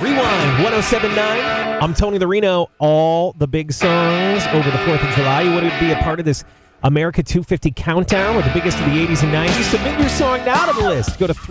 Rewind 1079. I'm Tony the Reno. All the big songs over the 4th of July. You want to be a part of this America 250 countdown with the biggest of the 80s and 90s? Submit your song now to the list. Go to